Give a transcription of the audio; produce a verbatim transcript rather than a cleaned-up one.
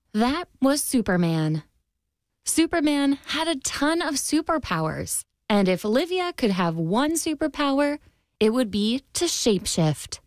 That was Superman. Superman had a ton of superpowers, and if Olivia could have one superpower, it would be to shapeshift.